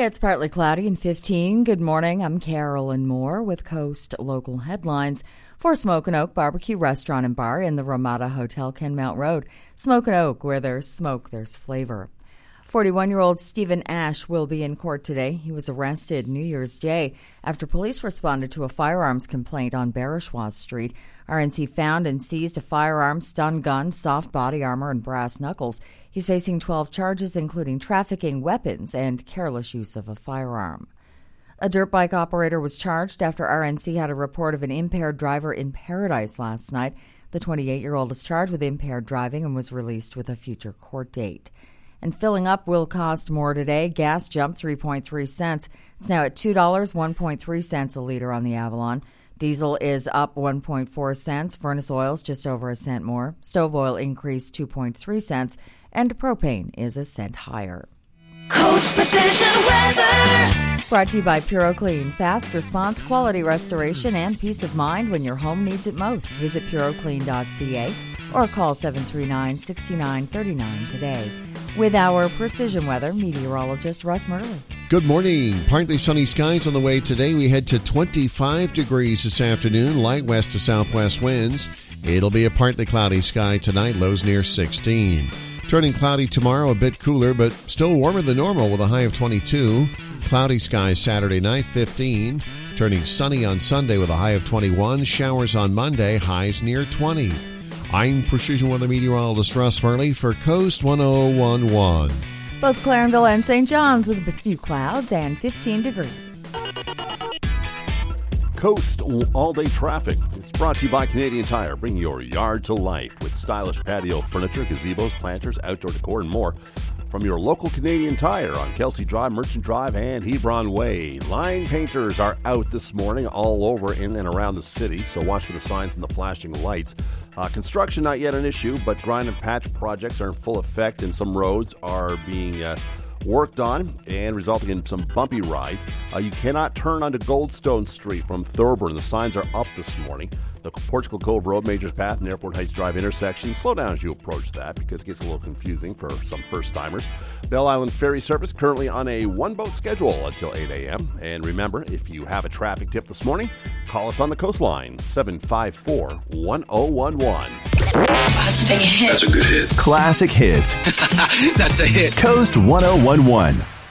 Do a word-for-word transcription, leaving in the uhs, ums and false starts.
Today it's partly cloudy and fifteen. Good morning. I'm Carolyn Moore with Coast Local Headlines for Smoke and Oak Barbecue Restaurant and Bar in the Ramada Hotel, Kenmount Road. Smoke and Oak, where there's smoke, there's flavor. forty-one-year-old Stephen Ash will be in court today. He was arrested New Year's Day after police responded to a firearms complaint on Barishwa Street. R N C found and seized a firearm, stun gun, soft body armor, and brass knuckles. He's facing twelve charges, including trafficking weapons and careless use of a firearm. A dirt bike operator was charged after R N C had a report of an impaired driver in Paradise last night. The twenty-eight-year-old is charged with impaired driving and was released with a future court date. And filling up will cost more today. Gas jumped three point three cents. It's now at two dollars, one point three cents a liter on the Avalon. Diesel is up one point four cents. Furnace oil's just over a cent more. Stove oil increased two point three cents. And propane is a cent higher. Coast Precision Weather. Brought to you by PuroClean. Fast response, quality restoration, and peace of mind when your home needs it most. Visit puro clean dot c a or call seven three nine, six nine three nine today. With our Precision Weather, meteorologist Russ Murley. Good morning. Partly sunny skies on the way today. We head to twenty-five degrees this afternoon, light west to southwest winds. It'll be a partly cloudy sky tonight, lows near sixteen. Turning cloudy tomorrow, a bit cooler, but still warmer than normal with a high of twenty-two. Cloudy skies Saturday night, fifteen. Turning sunny on Sunday with a high of twenty-one. Showers on Monday, highs near twenty. I'm Precision Weather Meteorologist Russ Murley for Coast one oh one point one. Both Clarenville and Saint John's with a few clouds and fifteen degrees. Coast all-day traffic. It's brought to you by Canadian Tire. Bring your yard to life with stylish patio furniture, gazebos, planters, outdoor decor, and more from your local Canadian Tire on Kelsey Drive, Merchant Drive, and Hebron Way. Line painters are out this morning all over in and around the city, so watch for the signs and the flashing lights. Uh, construction not yet an issue, but grind and patch projects are in full effect, and some roads are being uh, worked on and resulting in some bumpy rides. Uh, you cannot turn onto Goldstone Street from Thurber. The signs are up this morning. The Portugal Cove Road, Majors Path, and Airport Heights Drive intersection. Slow down as you approach that because it gets a little confusing for some first-timers. Bell Island Ferry Service currently on a one-boat schedule until eight a.m. And remember, if you have a traffic tip this morning, call us on the coastline, seven five four, one oh one one. That's a big hit. That's a good hit. Classic hits. That's a hit. Coast one oh one point one.